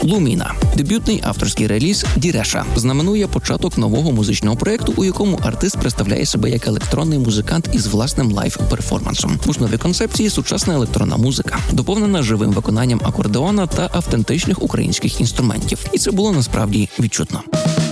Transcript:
Луміна – дебютний авторський реліз Діреша знаменує початок нового музичного проєкту, у якому артист представляє себе як електронний музикант із власним лайв-перформансом. В основі концепції сучасна електронна музика, доповнена живим виконанням акордеона та автентичних українських інструментів. І це було насправді відчутно.